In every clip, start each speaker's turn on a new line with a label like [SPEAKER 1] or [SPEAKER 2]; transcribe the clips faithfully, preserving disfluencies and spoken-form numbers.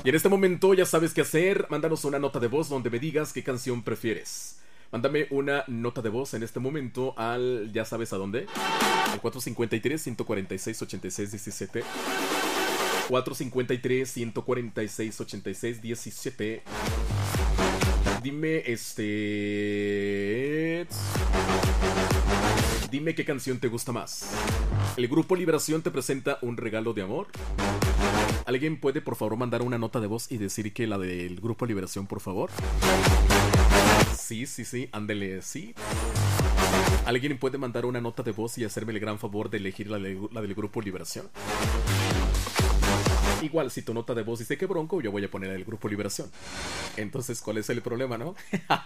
[SPEAKER 1] Y en este momento ya sabes qué hacer. Mándanos una nota de voz donde me digas qué canción prefieres. Mándame una nota de voz en este momento al... ¿Ya sabes a dónde? Al cuatro cinco tres, uno cuatro seis, ocho seis uno siete. cuatro cinco tres, uno cuatro seis, ocho seis uno siete. Dime, este... Dime qué canción te gusta más. ¿El Grupo Liberación te presenta un regalo de amor? ¿Alguien puede por favor mandar una nota de voz y decir que la del Grupo Liberación, por favor? Sí, sí, sí, ándele, sí. ¿Alguien puede mandar una nota de voz y hacerme el gran favor de elegir la, de, la del Grupo Liberación? Igual, si tu nota de voz dice que Bronco, yo voy a poner el Grupo Liberación. Entonces, ¿cuál es el problema, no?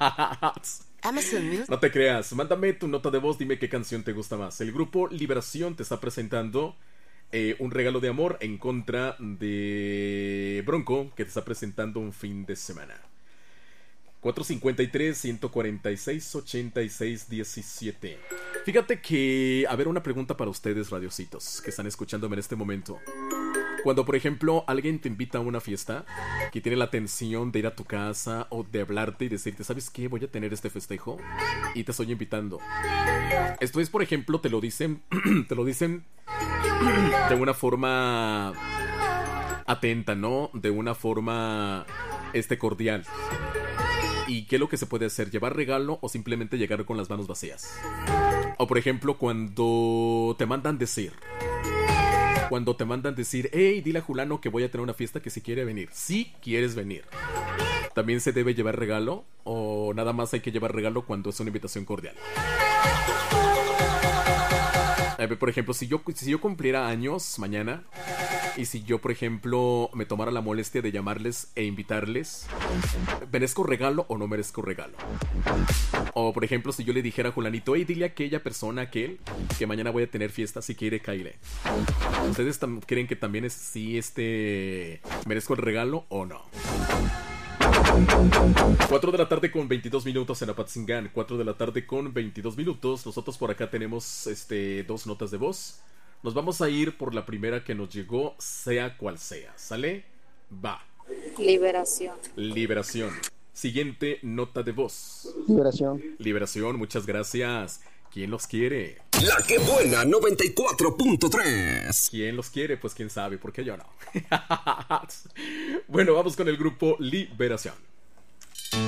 [SPEAKER 1] No te creas, mándame tu nota de voz, dime qué canción te gusta más. El Grupo Liberación te está presentando eh, un regalo de amor en contra de Bronco, que te está presentando un fin de semana. cuatro cinco tres, uno cuatro seis, ocho seis uno siete. Fíjate que... A ver, una pregunta para ustedes, radiocitos, que están escuchándome en este momento. Cuando, por ejemplo, alguien te invita a una fiesta, que tiene la atención de ir a tu casa o de hablarte y decirte, ¿sabes qué? Voy a tener este festejo y te estoy invitando. Esto es, por ejemplo, te lo dicen, te lo dicen de una forma atenta, ¿no? De una forma, este, cordial. ¿Y qué es lo que se puede hacer? ¿Llevar regalo o simplemente llegar con las manos vacías? O, por ejemplo, cuando te mandan decir... Cuando te mandan decir, hey, dile a Julano que voy a tener una fiesta, que si quiere venir. Si quieres venir. ¿También se debe llevar regalo? ¿O nada más hay que llevar regalo cuando es una invitación cordial? A ver, por ejemplo, si yo, si yo cumpliera años mañana, y si yo, por ejemplo, me tomara la molestia de llamarles e invitarles, ¿merezco regalo o no merezco regalo? O, por ejemplo, si yo le dijera a Julanito, hey, dile a aquella persona, aquel, que mañana voy a tener fiesta, si quiere, caile. ¿Ustedes creen que también es si este merezco el regalo o no? cuatro de la tarde con veintidós minutos en Apatzingán. cuatro de la tarde con veintidós minutos. Nosotros por acá tenemos este dos notas de voz. Nos vamos a ir por la primera que nos llegó, sea cual sea. ¿Sale? Va.
[SPEAKER 2] Liberación.
[SPEAKER 1] Liberación. Siguiente nota de voz.
[SPEAKER 3] Liberación.
[SPEAKER 1] Liberación, muchas gracias. ¿Quién los quiere?
[SPEAKER 4] La que buena noventa y cuatro punto tres.
[SPEAKER 1] ¿Quién los quiere? Pues quién sabe, porque yo no. Bueno, vamos con el grupo Liberación.